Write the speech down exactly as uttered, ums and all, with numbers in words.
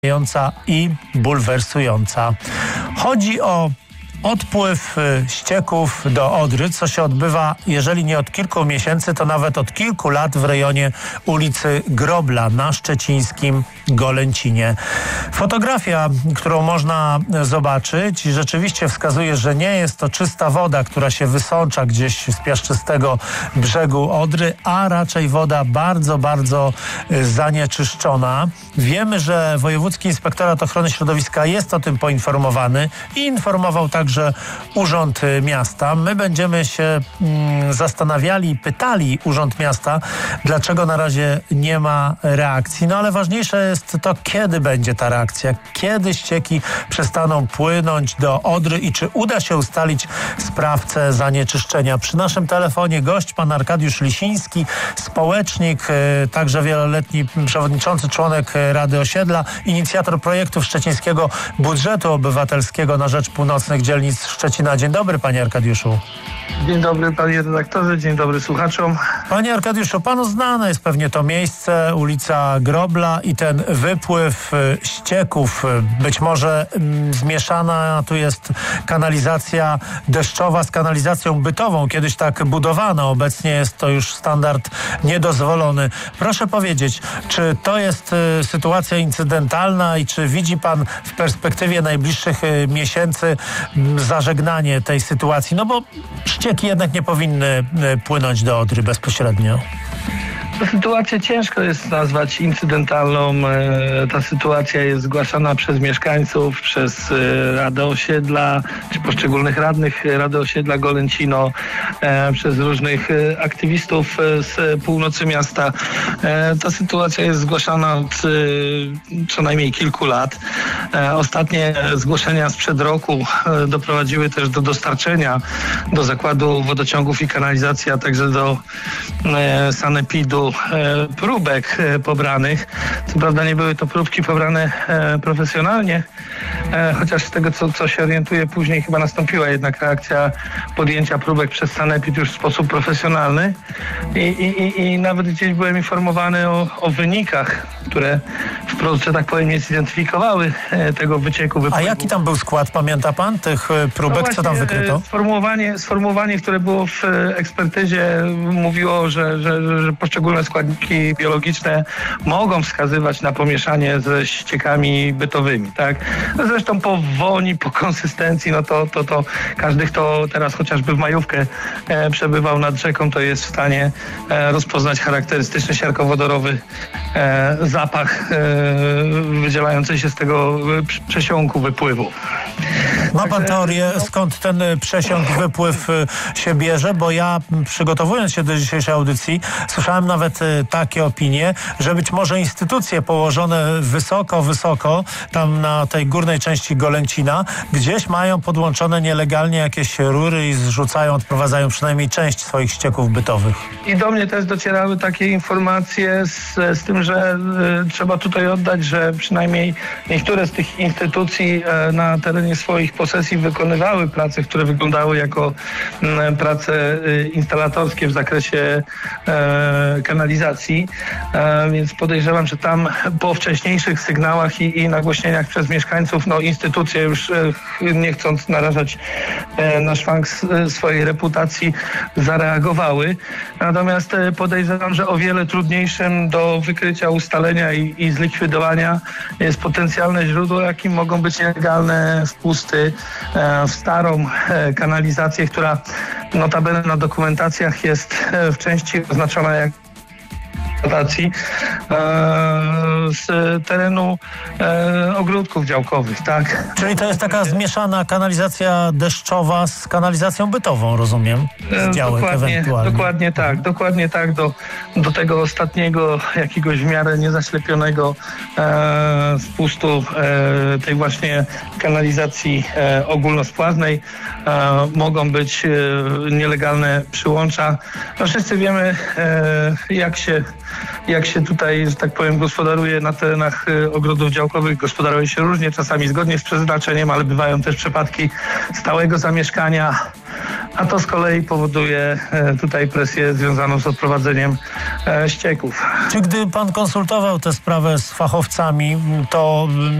i bulwersująca. Chodzi o odpływ ścieków do Odry, co się odbywa, jeżeli nie od kilku miesięcy, to nawet od kilku lat w rejonie ulicy Grobla na szczecińskim Golęcinie. Fotografia, którą można zobaczyć, rzeczywiście wskazuje, że nie jest to czysta woda, która się wysącza gdzieś z piaszczystego brzegu Odry, a raczej woda bardzo, bardzo zanieczyszczona. Wiemy, że Wojewódzki Inspektorat Ochrony Środowiska jest o tym poinformowany i informował także Urząd Miasta. My będziemy się mm, zastanawiali i pytali Urząd Miasta, dlaczego na razie nie ma reakcji. No ale ważniejsze jest to, kiedy będzie ta reakcja, kiedy ścieki przestaną płynąć do Odry i czy uda się ustalić sprawcę zanieczyszczenia. Przy naszym telefonie gość, pan Arkadiusz Lisiński, społecznik, także wieloletni przewodniczący, członek Rady Osiedla, inicjator projektów szczecińskiego budżetu obywatelskiego na rzecz północnych dzielnic Szczecina. Dzień dobry, panie Arkadiuszu. Dzień dobry, panie redaktorze, dzień dobry słuchaczom. Panie Arkadiuszu, panu znane jest pewnie to miejsce, ulica Grobla i ten wypływ ścieków. Być może mm, zmieszana tu jest kanalizacja deszczowa z kanalizacją bytową. Kiedyś tak budowano, obecnie jest to już standard niedozwolony. Proszę powiedzieć, czy to jest y, sytuacja incydentalna i czy widzi pan w perspektywie najbliższych y, miesięcy y, zażegnanie tej sytuacji? No bo ścieki jednak nie powinny y, płynąć do Odry bezpośrednio. Sytuację ciężko jest nazwać incydentalną. Ta sytuacja jest zgłaszana przez mieszkańców, przez Radę Osiedla, czy poszczególnych radnych Rady Osiedla Golęcino, przez różnych aktywistów z północy miasta. Ta sytuacja jest zgłaszana od co najmniej kilku lat. Ostatnie zgłoszenia sprzed roku doprowadziły też do dostarczenia do Zakładu Wodociągów i Kanalizacji, a także do sanepidu próbek pobranych. Co prawda nie były to próbki pobrane profesjonalnie, chociaż z tego, co, co się orientuję, później chyba nastąpiła jednak reakcja podjęcia próbek przez sanepid już w sposób profesjonalny i, i, i nawet gdzieś byłem informowany o, o wynikach, które wprost, że tak powiem, nie zidentyfikowały tego wycieku. Wypływu. A jaki tam był skład, pamięta pan, tych próbek, no co tam wykryto? Sformułowanie, sformułowanie, które było w ekspertyzie, mówiło, że, że, że poszczególne składniki biologiczne mogą wskazywać na pomieszanie ze ściekami bytowymi, tak? Zresztą po woni, po konsystencji, no to, to, to każdy, kto teraz chociażby w majówkę e, przebywał nad rzeką, to jest w stanie e, rozpoznać charakterystyczny siarkowodorowy e, zapach e, wydzielający się z tego e, przesiąku wypływu. Ma pan teorię, skąd ten przesiąk, wypływ się bierze? Bo ja, przygotowując się do dzisiejszej audycji, słyszałem nawet takie opinie, że być może instytucje położone wysoko, wysoko, tam na tej górnej części Golęcina, gdzieś mają podłączone nielegalnie jakieś rury i zrzucają, odprowadzają przynajmniej część swoich ścieków bytowych. I do mnie też docierały takie informacje z, z tym, że y, trzeba tutaj oddać, że przynajmniej niektóre z tych instytucji y, na terenie swoich posesji wykonywały prace, które wyglądały jako y, prace y, instalatorskie w zakresie y, kanalizacji, y, więc podejrzewam, że tam po wcześniejszych sygnałach i, i nagłośnieniach przez mieszkańców, no instytucje już y, nie chcąc narażać y, na szwank y, swojej reputacji, zareagowały. Natomiast y, podejrzewam, że o wiele trudniejszym do wykrycia, ustalenia i, i zlikwidowania jest potencjalne źródło, jakim mogą być nielegalne wpusty e, w starą e, kanalizację, która notabene na dokumentacjach jest e, w części oznaczona jak eksploatacji z terenu e, ogródków działkowych, tak? Czyli to jest taka zmieszana kanalizacja deszczowa z kanalizacją bytową, rozumiem? Z działek dokładnie, ewentualnie. Dokładnie tak, dokładnie tak. Do, do tego ostatniego, jakiegoś w miarę niezaślepionego e, spustu e, tej właśnie kanalizacji e, ogólnospławnej e, mogą być e, nielegalne przyłącza. No wszyscy wiemy, e, jak się jak się tutaj, że tak powiem, gospodaruje na terenach ogrodów działkowych. Gospodaruje się różnie, czasami zgodnie z przeznaczeniem, ale bywają też przypadki stałego zamieszkania a to z kolei powoduje tutaj presję związaną z odprowadzeniem ścieków. Czy gdy pan konsultował tę sprawę z fachowcami, to